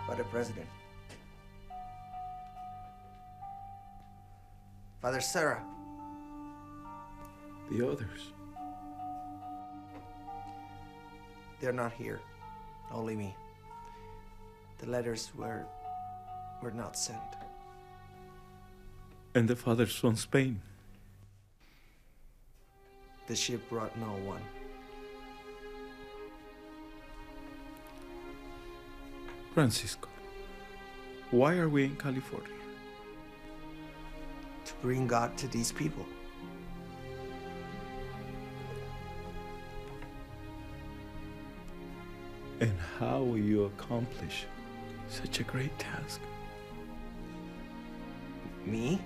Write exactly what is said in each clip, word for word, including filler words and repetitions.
Father President. Father Serra. The others. They're not here. Only me. The letters were... were not sent. And the fathers from Spain. The ship brought no one. Francisco, why are we in California? To bring God to these people. And how will you accomplish such a great task? Me?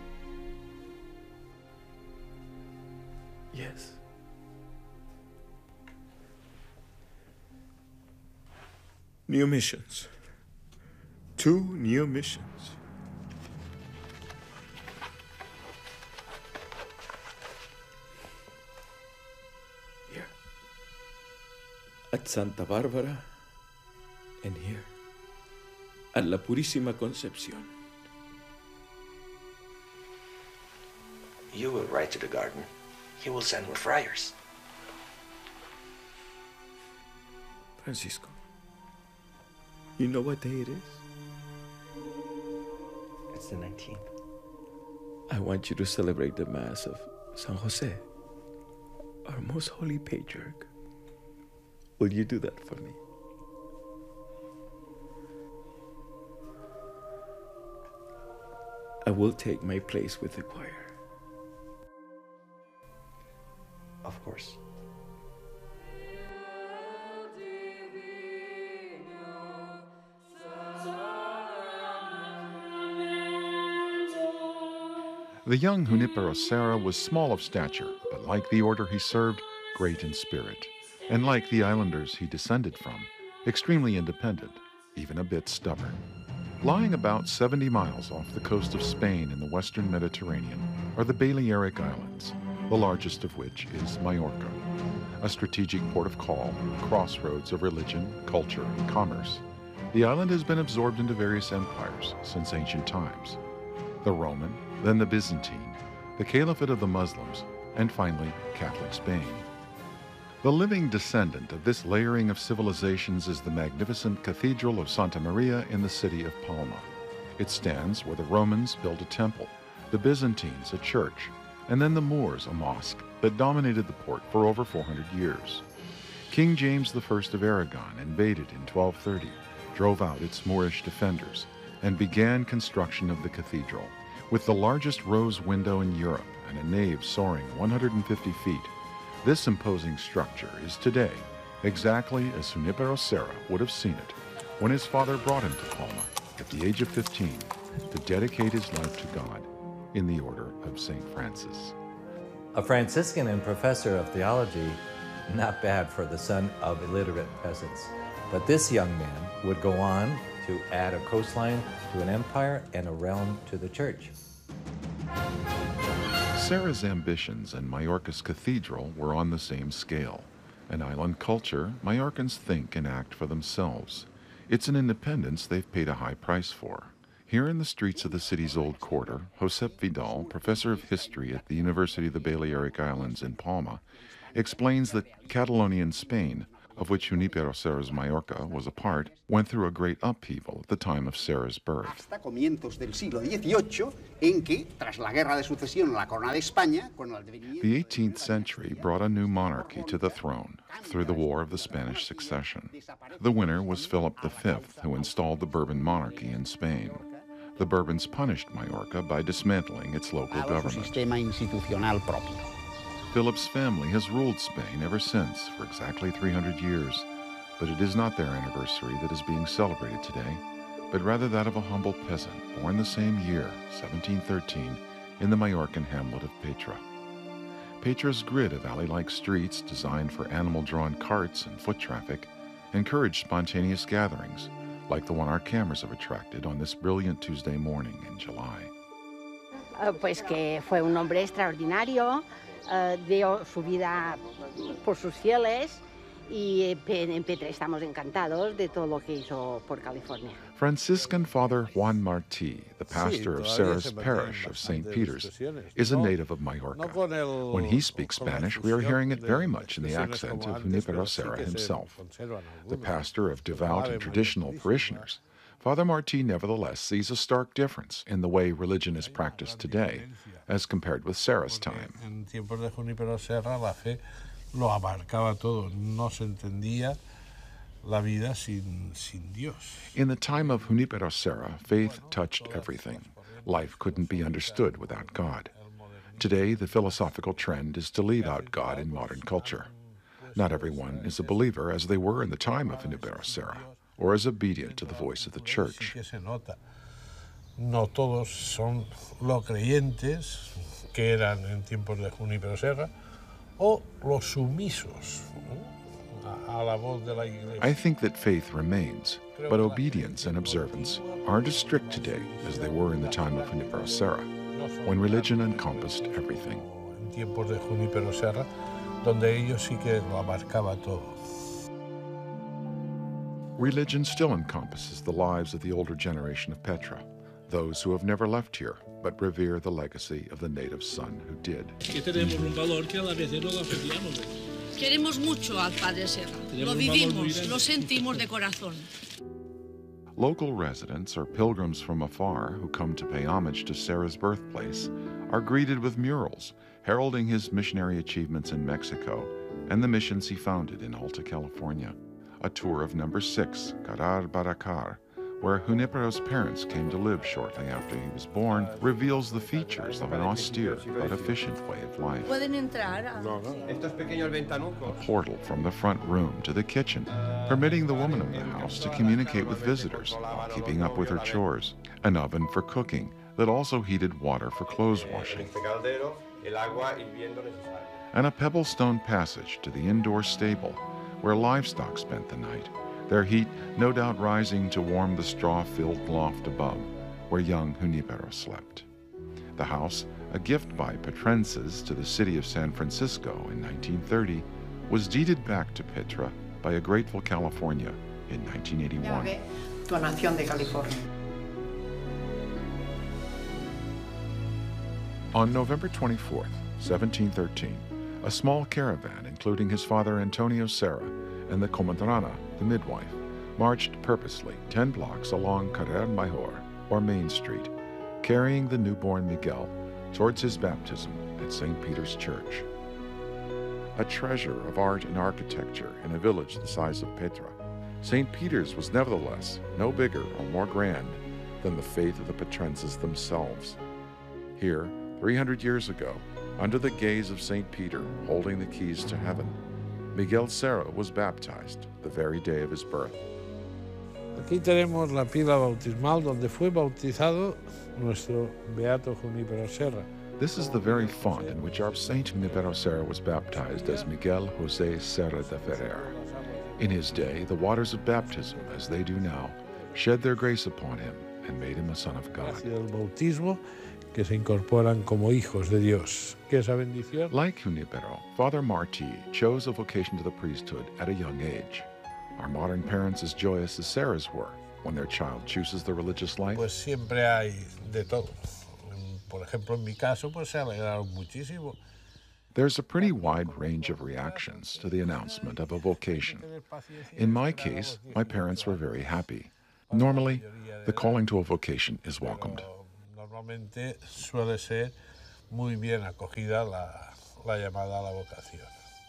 Yes. New missions. Two new missions. Here. At Santa Barbara, and here. At La Purísima Concepción. You will ride to the garden. He will send with friars. Francisco, you know what day it is? It's the nineteenth. I want you to celebrate the Mass of San Jose, our most holy patriarch. Will you do that for me? I will take my place with the choir. Of course. The young Junipero Serra was small of stature, but like the order he served, great in spirit. And like the islanders he descended from, extremely independent, even a bit stubborn. Lying about seventy miles off the coast of Spain in the western Mediterranean are the Balearic Islands, the largest of which is Majorca, a strategic port of call, crossroads of religion, culture, and commerce. The island has been absorbed into various empires since ancient times. The Roman, then the Byzantine, the Caliphate of the Muslims, and finally Catholic Spain. The living descendant of this layering of civilizations is the magnificent Cathedral of Santa Maria in the city of Palma. It stands where the Romans built a temple, the Byzantines a church, and then the Moors a mosque that dominated the port for over four hundred years. King James the First of Aragon invaded in twelve thirty, drove out its Moorish defenders, and began construction of the cathedral, with the largest rose window in Europe and a nave soaring one hundred fifty feet. This imposing structure is today exactly as Junipero Serra would have seen it when his father brought him to Palma at the age of fifteen to dedicate his life to God in the order of Saint Francis. A Franciscan and professor of theology, not bad for the son of illiterate peasants. But this young man would go on to add a coastline to an empire and a realm to the church. Serra's ambitions and Majorca's cathedral were on the same scale. An island culture, Majorcans think and act for themselves. It's an independence they've paid a high price for. Here in the streets of the city's old quarter, Josep Vidal, professor of history at the University of the Balearic Islands in Palma, explains that Catalonian Spain, of which Junipero Serra's Majorca was a part, went through a great upheaval at the time of Serra's birth. The eighteenth century brought a new monarchy to the throne through the War of the Spanish Succession. The winner was Philip the Fifth, who installed the Bourbon monarchy in Spain. The Bourbons punished Majorca by dismantling its local government. Philip's family has ruled Spain ever since for exactly three hundred years, but it is not their anniversary that is being celebrated today, but rather that of a humble peasant born the same year, seventeen thirteen, in the Majorcan hamlet of Petra. Petra's grid of alley-like streets designed for animal-drawn carts and foot traffic encouraged spontaneous gatherings, like the one our cameras have attracted on this brilliant Tuesday morning in July. Uh, pues que fue un hombre extraordinario. Uh, dio su vida por sus fieles Y en Petra estamos encantados de todo lo que hizo por California. Franciscan Father Juan Martí, the pastor of Sarah's parish of Saint Peter's, is a native of Mallorca. When he speaks Spanish, we are hearing it very much in the accent of Junípero Serra himself. The pastor of devout and traditional parishioners, Father Martí nevertheless sees a stark difference in the way religion is practiced today as compared with Serra's time. En tiempos de Junípero Serra, la fe lo abarcaba todo. No se entendía la vida sin, sin Dios. In the time of Junípero Serra, faith touched everything. Life couldn't be understood without God. Today, the philosophical trend is to leave out God in modern culture. Not everyone is a believer as they were in the time of Junípero Serra, or is obedient to the voice of the church. No todos son los creyentes que eran en tiempos de Junípero Serra, o los sumisos a la voz de la iglesia. I think that faith remains, but obedience and observance aren't as strict today as they were in the time of Junípero Serra, when religion encompassed everything. En tiempos de Junípero Serra, donde ellos sí que lo abarcaba todo. Religion still encompasses the lives of the older generation of Petra, those who have never left here, but revere the legacy of the native son who did. Queremos mucho al Padre Serra. Lo vivimos, lo sentimos de corazón. Local residents or pilgrims from afar who come to pay homage to Serra's birthplace are greeted with murals heralding his missionary achievements in Mexico and the missions he founded in Alta California. A tour of number six, Carar Baracar, where Junípero's parents came to live shortly after he was born, reveals the features of an austere but efficient way of life. A portal from the front room to the kitchen, permitting the woman of the house to communicate with visitors while keeping up with her chores. An oven for cooking that also heated water for clothes washing. And a pebble stone passage to the indoor stable, where livestock spent the night, their heat no doubt rising to warm the straw-filled loft above, where young Junípero slept. The house, a gift by Petrenses to the city of San Francisco in nineteen thirty, was deeded back to Petra by a grateful California in nineteen eighty-one. Donación de California. On November twenty-fourth, seventeen thirteen, a small caravan, including his father Antonio Serra and the comadrona, the midwife, marched purposely ten blocks along Carrer Major, or Main Street, carrying the newborn Miguel towards his baptism at Saint Peter's Church. A treasure of art and architecture in a village the size of Petra, Saint Peter's was nevertheless no bigger or more grand than the faith of the Petrenses themselves. Here, three hundred years ago, under the gaze of Saint Peter holding the keys to heaven, Miguel Serra was baptized the very day of his birth. Aquí tenemos la pila bautismal donde fue bautizado nuestro beato Junípero Serra. This is the very font in which our Saint Junípero Serra was baptized as Miguel José Serra de Ferrer. In his day, the waters of baptism, as they do now, shed their grace upon him and made him a son of God. El bautismo que se incorporan como hijos de Dios. Que esa bendición. Like Junípero, Father Martí chose a vocation to the priesthood at a young age. Are modern parents as joyous as Serra's were when their child chooses the religious life? Pues siempre hay de todo. Por ejemplo, en mi caso, pues se alegraron muchísimo. There's a pretty wide range of reactions to the announcement of a vocation. In my case, my parents were very happy. Normally, the calling to a vocation is welcomed. Normalmente suele ser muy bien acogida la, la llamada a la vocación.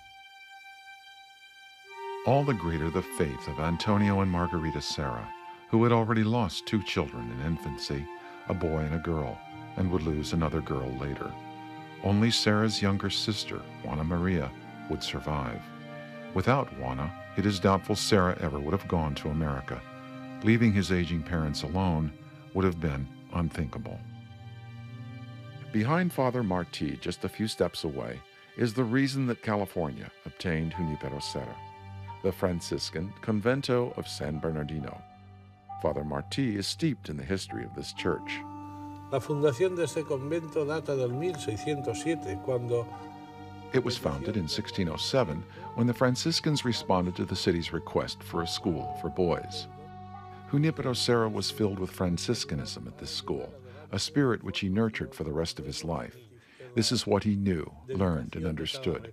All the greater the faith of Antonio and Margarita Serra, who had already lost two children in infancy, a boy and a girl, and would lose another girl later. Only Serra's younger sister, Juana Maria, would survive. Without Juana, it is doubtful Serra ever would have gone to America. Leaving his aging parents alone would have been unthinkable. Behind Father Martí, just a few steps away, is the reason that California obtained Junípero Serra, the Franciscan Convento of San Bernardino. Father Martí is steeped in the history of this church. La fundación de este convento data del mil seiscientos siete, cuando It was founded in sixteen oh seven when the Franciscans responded to the city's request for a school for boys. Junípero Serra was filled with Franciscanism at this school, a spirit which he nurtured for the rest of his life. This is what he knew, learned, and understood.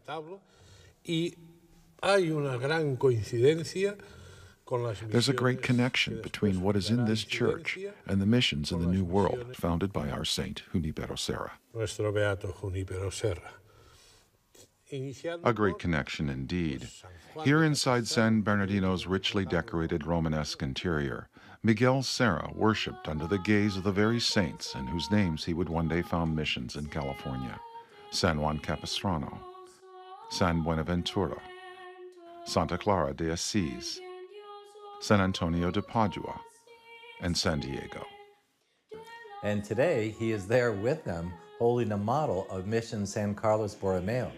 There's a great connection between what is in this church and the missions in the New World founded by our saint, Junípero Serra. A great connection indeed. Here inside San Bernardino's richly decorated Romanesque interior, Miguel Serra worshipped under the gaze of the very saints in whose names he would one day found missions in California: San Juan Capistrano, San Buenaventura, Santa Clara de Asís, San Antonio de Padua, and San Diego. And today he is there with them, holding a model of Mission San Carlos Borromeo.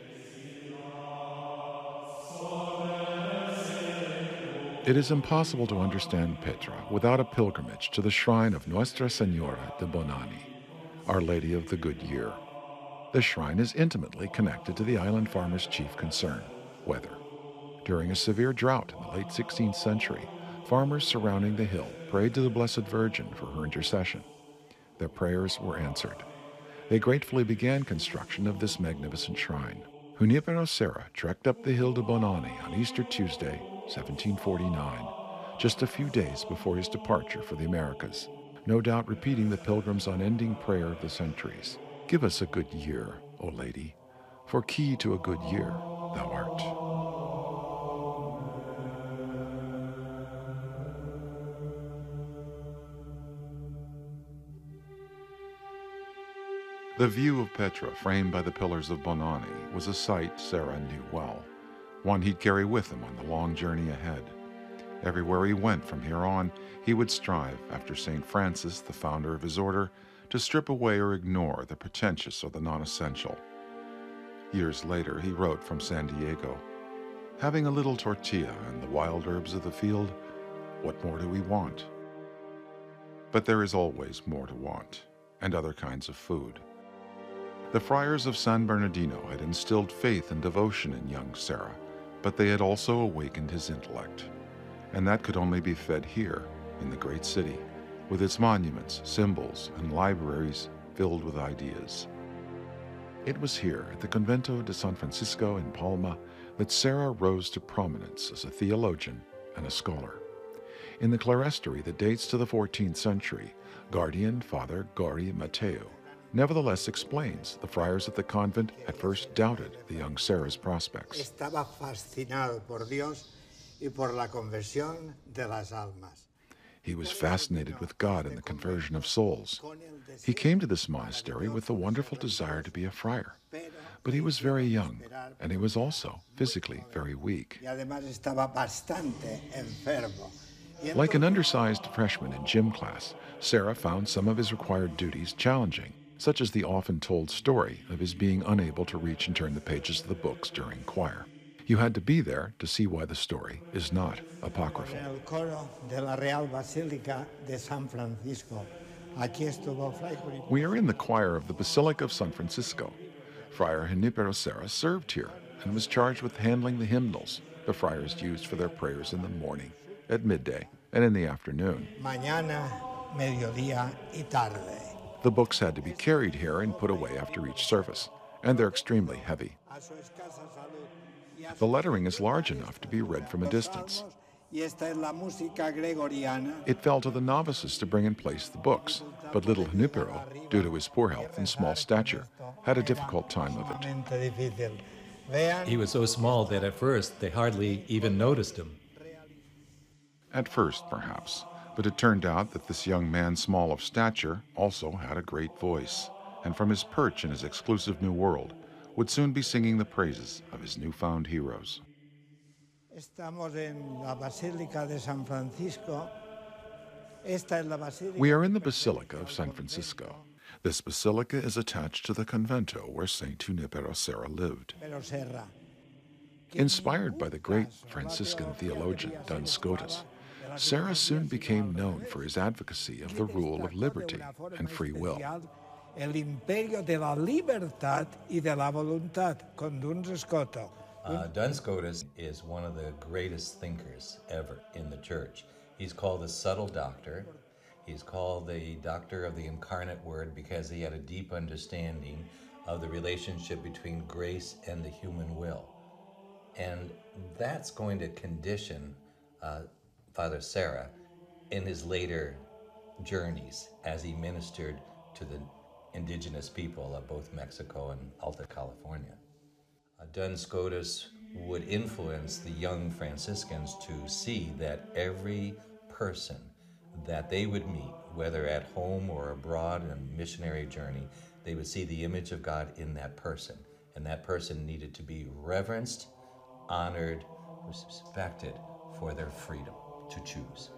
It is impossible to understand Petra without a pilgrimage to the shrine of Nuestra Señora de Bonani, Our Lady of the Good Year. The shrine is intimately connected to the island farmer's chief concern, weather. During a severe drought in the late sixteenth century, farmers surrounding the hill prayed to the Blessed Virgin for her intercession. Their prayers were answered. They gratefully began construction of this magnificent shrine. Junípero Serra trekked up the hill to Bonani on Easter Tuesday, seventeen forty-nine, just a few days before his departure for the Americas, no doubt repeating the pilgrim's unending prayer of the centuries. Give us a good year, O Lady, for key to a good year thou art. The view of Petra, framed by the pillars of Bonani, was a sight Serra knew well, one he'd carry with him on the long journey ahead. Everywhere he went from here on, he would strive, after Saint Francis, the founder of his order, to strip away or ignore the pretentious or the non-essential. Years later, he wrote from San Diego, "Having a little tortilla and the wild herbs of the field, what more do we want?" But there is always more to want, and other kinds of food. The friars of San Bernardino had instilled faith and devotion in young Serra, but they had also awakened his intellect. And that could only be fed here, in the great city, with its monuments, symbols, and libraries filled with ideas. It was here, at the Convento de San Francisco in Palma, that Serra rose to prominence as a theologian and a scholar. In the clerestory that dates to the fourteenth century, Guardian Father Gori Mateo nevertheless explains the friars at the convent at first doubted the young Serra's prospects. Estaba fascinado por Dios y por la conversión de las almas. He was fascinated with God and the conversion of souls. He came to this monastery with the wonderful desire to be a friar, but he was very young, and he was also physically very weak. Like an undersized freshman in gym class, Serra found some of his required duties challenging, such as the often told story of his being unable to reach and turn the pages of the books during choir. You had to be there to see why the story is not apocryphal. We are in the choir of the Basilica of San Francisco. Friar Junípero Serra served here and was charged with handling the hymnals the friars used for their prayers in the morning, at midday, and in the afternoon. Mañana, mediodía y tarde. The books had to be carried here and put away after each service, and they're extremely heavy. The lettering is large enough to be read from a distance. It fell to the novices to bring and place the books, but little Junípero, due to his poor health and small stature, had a difficult time of it. He was so small that at first they hardly even noticed him. At first, perhaps, but it turned out that this young man, small of stature, also had a great voice, and from his perch in his exclusive new world, would soon be singing the praises of his newfound heroes. We are in the Basilica of San Francisco. This basilica is attached to the convento where Saint Junípero Serra lived. Inspired by the great Franciscan theologian Duns Scotus, Serra soon became known for his advocacy of the rule of liberty and free will. el imperio de la libertad y de la voluntad, con Duns Scotus. Uh, Duns Scotus is one of the greatest thinkers ever in the church. He's called the subtle doctor. He's called the doctor of the incarnate word because he had a deep understanding of the relationship between grace and the human will. And that's going to condition uh, Father Serra in his later journeys as he ministered to the indigenous people of both Mexico and Alta California. Uh, Duns Scotus would influence the young Franciscans to see that every person that they would meet, whether at home or abroad on a missionary journey, they would see the image of God in that person. And that person needed to be reverenced, honored, respected for their freedom to choose.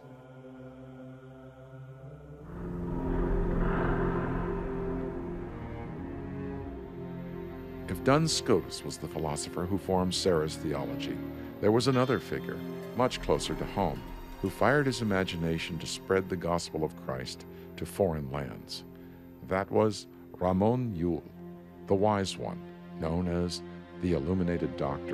If Duns Scotus was the philosopher who formed Serra's theology, there was another figure, much closer to home, who fired his imagination to spread the gospel of Christ to foreign lands. That was Ramon Llull, the Wise One, known as the Illuminated Doctor.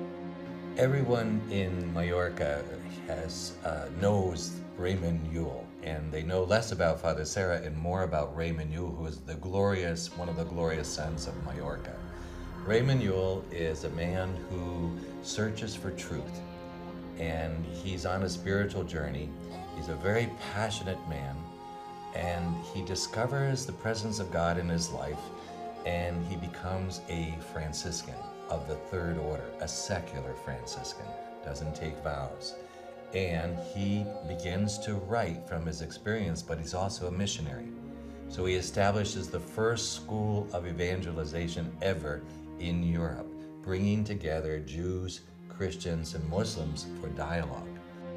Everyone in Mallorca has uh, knows Raymond Llull, and they know less about Father Serra and more about Raymond Llull, who is the glorious, one of the glorious sons of Mallorca. Raymond Llull is a man who searches for truth, and he's on a spiritual journey. He's a very passionate man, and he discovers the presence of God in his life, and he becomes a Franciscan of the Third Order, a secular Franciscan, doesn't take vows. And he begins to write from his experience, but he's also a missionary. So he establishes the first school of evangelization ever in Europe, bringing together Jews, Christians, and Muslims for dialogue.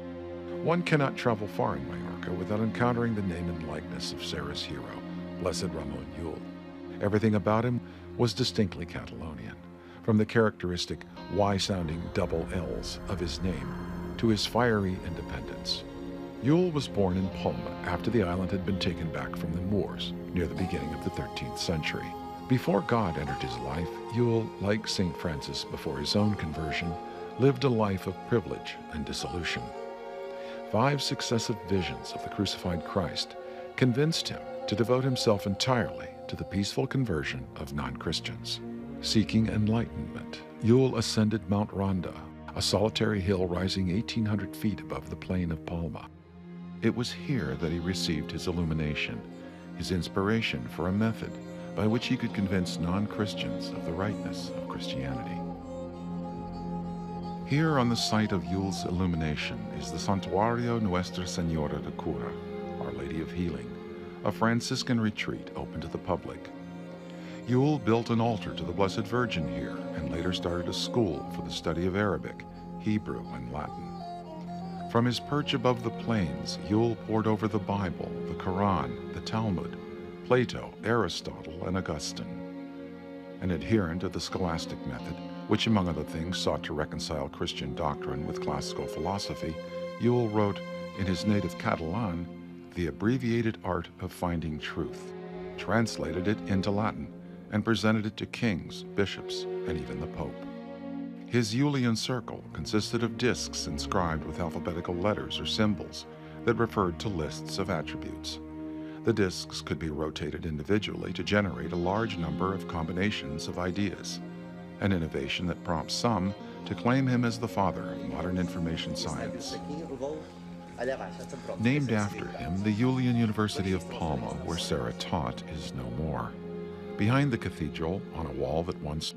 One cannot travel far in Mallorca without encountering the name and likeness of Serra's hero, Blessed Ramon Llull. Everything about him was distinctly Catalonian, from the characteristic Y-sounding double L's of his name to his fiery independence. Llull was born in Palma after the island had been taken back from the Moors near the beginning of the thirteenth century. Before God entered his life, Llull, like Saint Francis before his own conversion, lived a life of privilege and dissolution. Five successive visions of the crucified Christ convinced him to devote himself entirely to the peaceful conversion of non-Christians. Seeking enlightenment, Llull ascended Mount Ronda, a solitary hill rising eighteen hundred feet above the plain of Palma. It was here that he received his illumination, his inspiration for a method by which he could convince non-Christians of the rightness of Christianity. Here on the site of Llull's illumination is the Santuario Nuestra Señora de Cura, Our Lady of Healing, a Franciscan retreat open to the public. Llull built an altar to the Blessed Virgin here and later started a school for the study of Arabic, Hebrew, and Latin. From his perch above the plains, Llull pored over the Bible, the Quran, the Talmud, Plato, Aristotle, and Augustine. An adherent of the scholastic method, which among other things sought to reconcile Christian doctrine with classical philosophy, Llull wrote in his native Catalan, The Abbreviated Art of Finding Truth, translated it into Latin, and presented it to kings, bishops, and even the Pope. His Lullian circle consisted of discs inscribed with alphabetical letters or symbols that referred to lists of attributes. The discs could be rotated individually to generate a large number of combinations of ideas, an innovation that prompts some to claim him as the father of modern information science. Named after him, the Lullian University of Palma, where Serra taught, is no more. Behind the cathedral, on a wall that once